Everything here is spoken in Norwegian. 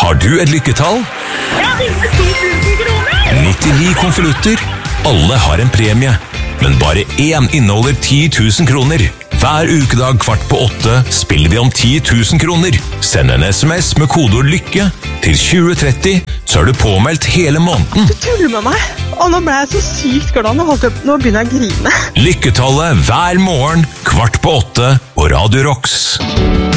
Har du et lykketall? Jeg har vunnet 10 000 kroner! 99 konvolutter. Alle har en premie, men bare én inneholder 10 000 kroner. Hver ukedag 7:15 spiller vi om 10 000 kroner. Send en SMS med kodeord LYKKE til 2030, så er du påmeldt hele måneden. Du tuller med meg, og nå ble jeg så sykt glad. Nå begynner jeg å grine. Lykketallet hver morgen 7:15 på Radio Rocks.